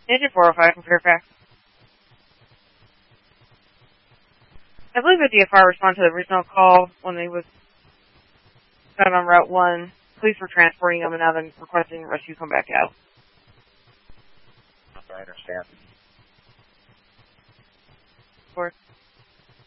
Engine 405 from Fairfax. I believe the DFR responded to the original call when they was found on Route 1. Police were transporting them and now they're requesting rescue come back out. I understand.